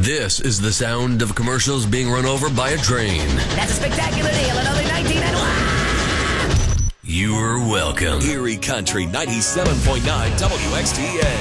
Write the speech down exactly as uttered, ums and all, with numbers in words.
This is the sound of commercials being run over by a train. That's a spectacular deal. Another nineteen and one. You're welcome. Erie Country ninety-seven point nine W X T A.